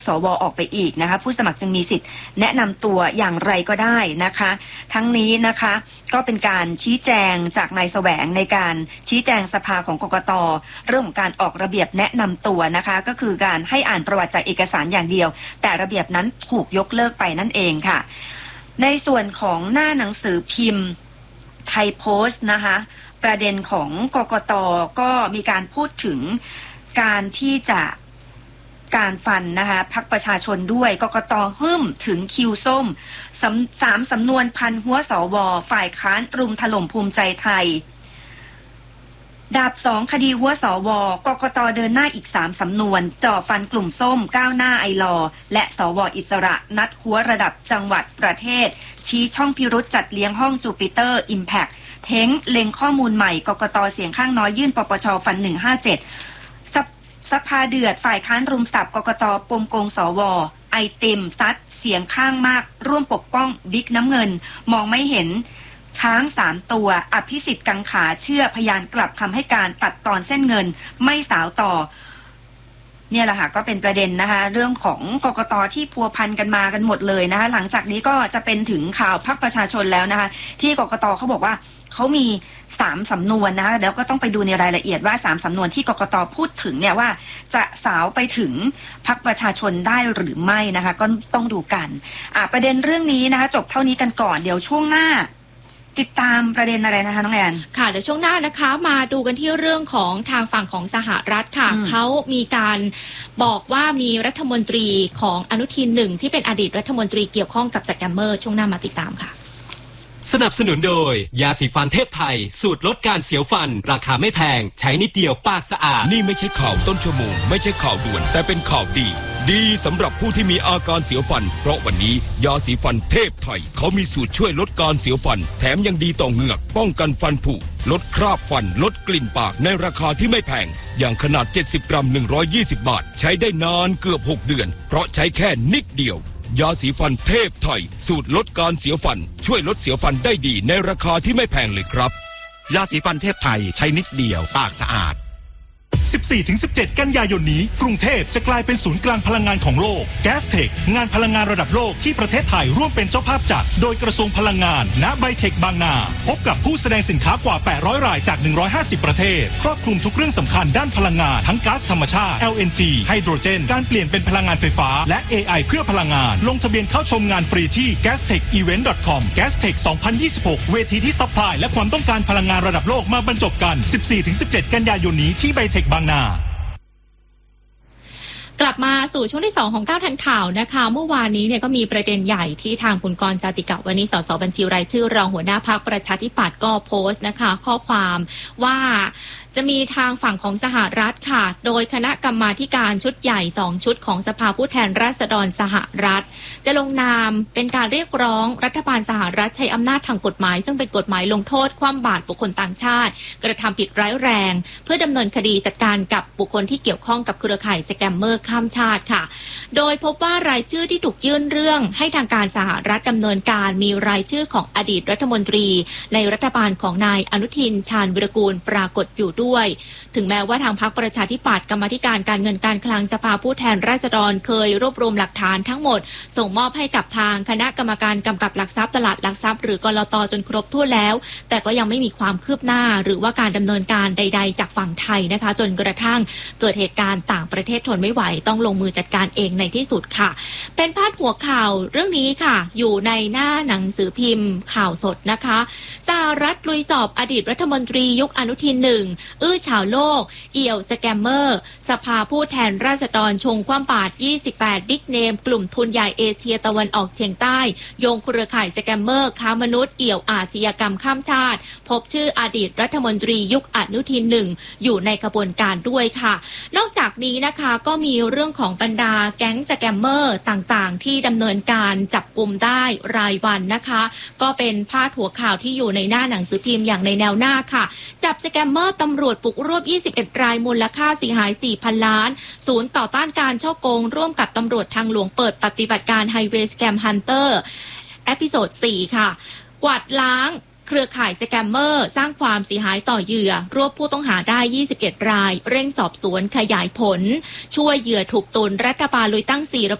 สวออกไปอีกนะคะผู้สมัครจึงมีสิทธิ์แนะนำตัวอย่างไรก็ได้นะคะทั้งนี้นะคะก็เป็นการชี้แจงจากนายแสวงในการชี้แจงสภาของกกต.เรื่องของการออกระเบียบแนะนำตัวนะคะก็คือการให้อ่านประวัติจากเอกสารอย่างเดียวแต่ระเบียบนั้นถูกยกเลิกไปนั่นเองค่ะในส่วนของหน้าหนังสือพิมพ์ไทยโพสต์นะคะประเด็นของกกต.ก็มีการพูดถึงการที่จะการฟันนะคะพรรคประชาชนด้วยกกต.หึ่มถึงคิวส้ม3 สำนวนพันหัวสว.ฝ่ายค้านรุมถล่มภูมิใจไทยดาบ2คดีหัวสว.กกต.เดินหน้าอีก3 สำนวนจ่อฟันกลุ่มส้มก้าวหน้าไอลอและสว.อิสระนัดหัวระดับจังหวัดประเทศชี้ช่องพิรุธจัดเลี้ยงห้องจูปิเตอร์อิมแพคเท้งเล็งข้อมูลใหม่กกต.เสียงข้างน้อยยื่นปปช.ฟัน157สภาเดือดฝ่ายค้านรุมสับกกต.ปมโกงสว.ไอติมซัดเสียงข้างมากร่วมปกป้องบิ๊กน้ำเงินมองไม่เห็นช้าง3 ตัวอภิสิทธิ์กังขาเชื่อพยานกลับคำให้การตัดตอนเส้นเงินไม่สาวต่อเนี่ยแหละค่ะก็เป็นประเด็นนะคะเรื่องของกกต.ที่พัวพันกันมากันหมดเลยนะคะหลังจากนี้ก็จะเป็นถึงข่าวพรรคประชาชนแล้วนะคะที่กกต.เขาบอกว่าเขามี3 สำนวนนะคะแล้วก็ต้องไปดูในรายละเอียดว่า3 สำนวนที่กกต.พูดถึงเนี่ยว่าจะสาวไปถึงพรรคประชาชนได้หรือไม่นะคะก็ต้องดูกันประเด็นเรื่องนี้นะคะจบเท่านี้กันก่อนเดี๋ยวช่วงหน้าติดตามประเด็นอะไรนะคะน้องแอนค่ะเดี๋ยวช่วงหน้านะคะมาดูกันที่เรื่องของทางฝั่งของสหรัฐค่ะเขามีการบอกว่ามีรัฐมนตรีของอนุทิน1ที่เป็นอดีตรัฐมนตรีเกี่ยวข้องกับสแกมเมอร์ช่วงหน้ามาติดตามค่ะสนับสนุนโดยยาสีฟันเทพไทยสูตรลดการเสียวฟันราคาไม่แพงใช้นิดเดียวปากสะอาดนี่ไม่ใช่ข่าวต้นชั่วโมงไม่ใช่ข่าวด่วนแต่เป็นข่าวดีสำหรับผู้ที่มีอาการเสียวฟันเพราะวันนี้ยาสีฟันเทพไทยเขามีสูตรช่วยลดการเสียวฟันแถมยังดีต่อเหงือกป้องกันฟันผุลดคราบฟันลดกลิ่นปากในราคาที่ไม่แพงอย่างขนาด70 กรัม120 บาทใช้ได้นานเกือบ6 เดือนเพราะใช้แค่นิดเดียวยาสีฟันเทพไทยสูตรลดการเสียวฟันช่วยลดเสียวฟันได้ดีในราคาที่ไม่แพงเลยครับยาสีฟันเทพไทยใช้นิดเดียวปากสะอาด 14-17 กันยายนนี้กรุงเทพจะกลายเป็นศูนย์กลางพลังงานของโลก Gastech งานพลังงานระดับโลกที่ประเทศไทยร่วมเป็นเจ้าภาพจัดโดยกระทรวงพลังงานณไบเทคบางนาพบกับผู้แสดงสินค้ากว่า800 รายจาก150 ประเทศครอบคลุมทุกเรื่องสำคัญด้านพลังงานทั้งก๊าซธรรมชาติ LNG ไฮโดรเจนการเปลี่ยนเป็นพลังงานไฟฟ้าและ AI เพื่อพลังงานลงทะเบียนเข้าชมงานฟรีที่ gastechevent.com Gastech 2026 เวทีที่ซัพพลายและความต้องการพลังงานระดับโลกมาบรรจบกัน 14-17 กันยายนนี้ที่ไบเทคบางนากลับมาสู่ช่วงที่2ของ9ทันข่าวนะคะเมื่อวานนี้เนี่ยก็มีประเด็นใหญ่ที่ทางคุณกรณ์ จาติกะวณิช สสบัญชีรายชื่อรองหัวหน้าพรรคประชาธิปัตย์ก็โพสต์นะคะข้อความว่าจะมีทางฝั่งของสหรัฐค่ะโดยคณะกรรมาธิการชุดใหญ่2ชุดของสภาผู้แทนราษฎรสหรัฐจะลงนามเป็นการเรียกร้องรัฐบาลสหรัฐใช้อำนาจทางกฎหมายซึ่งเป็นกฎหมายลงโทษคว่ำบาตรบุคคลต่างชาติกระทำผิดร้ายแรงเพื่อดำเนินคดีจัดการกับบุคคลที่เกี่ยวข้องกับเครือข่ายสแกมเมอร์ข้ามชาติค่ะโดยพบว่ารายชื่อที่ถูกยื่นเรื่องให้ทางการสหรัฐดำเนินการมีรายชื่อของอดีตรัฐมนตรีในรัฐบาลของนายอนุทินชาญวิรากูลปรากฏอยู่ด้วยถึงแม้ว่าทางพรรคประชาธิปัตย์กรรมาธิการการเงินการคลังสภาผู้แทนราษฎรเคยรวบรวมหลักฐานทั้งหมดส่งมอบให้กับทางคณะกรรมการกำกับหลักทรัพย์ตลาดหลักทรัพย์หรือกลต.จนครบถ้วนแล้วแต่ก็ยังไม่มีความคืบหน้าหรือว่าการดำเนินการใดๆจากฝั่งไทยนะคะจนกระทั่งเกิดเหตุการณ์ต่างประเทศทนไม่ไหวต้องลงมือจัดการเองในที่สุดค่ะเป็นพาดหัวข่าวเรื่องนี้ค่ะอยู่ในหน้าหนังสือพิมพ์ข่าวสดนะคะสหรัฐลุยสอบอดีตรัฐมนตรียุคอนุทิน1อื้อฉาวโลกเอี่ยวสแกมเมอร์สภาผู้แทนราษฎรชงคว่ำบาตร28บิ๊กเนมกลุ่มทุนใหญ่เอเชียตะวันออกเฉียงใต้โยงเครือข่ายสแกมเมอร์ค้ามนุษย์เอี่ยวอาชญากรรมข้ามชาติพบชื่ออดีตรัฐมนตรียุคอนุทิน1อยู่ในกระบวนการด้วยค่ะนอกจากนี้นะคะก็มีเรื่องของบรรดาแก๊งสแกมเมอร์ต่างๆที่ดำเนินการจับกุมได้รายวันนะคะก็เป็นพาดหัวข่าวที่อยู่ในหน้าหนังสือพิมพ์อย่างในแนวหน้าค่ะจับสแกมเมอร์ตำรวจปลุกรวบ21รายมูลค่าเสียหาย 4,000 ล้านศูนย์ต่อต้านการฉ้อโกงร่วมกับตำรวจทางหลวงเปิดปฏิบัติการไฮเวย์สแกมฮันเตอร์เอพิโซด4ค่ะกวาดล้างเครือข่ายสแกมเมอร์สร้างความเสียหายต่อเหยื่อรวบผู้ต้องหาได้21 รายเร่งสอบสวนขยายผลช่วยเหยื่อถูกตุนรัฐบาลลุยตั้ง4